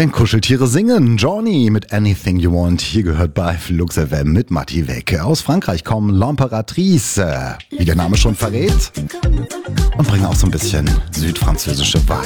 Wenn Kuscheltiere singen, Johnny mit Anything You Want, hier gehört bei Flux FM mit Matti Weg. Aus Frankreich kommen L'Impératrice, wie der Name schon verrät, und bringen auch so ein bisschen südfranzösische Vibes.